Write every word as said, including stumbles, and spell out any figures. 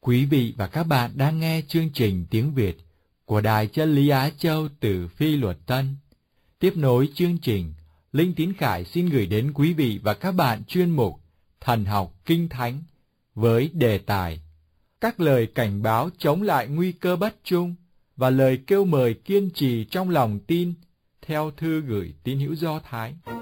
Quý vị và các bạn đang nghe chương trình tiếng Việt của Đài Chân lý Á Châu từ Phi Luật Tân. Tiếp nối chương trình, Linh Tín Khải xin gửi đến quý vị và các bạn chuyên mục Thần học Kinh Thánh với đề tài các lời cảnh báo chống lại nguy cơ bất trung và lời kêu mời kiên trì trong lòng tin theo thư gửi tín hữu Do Thái.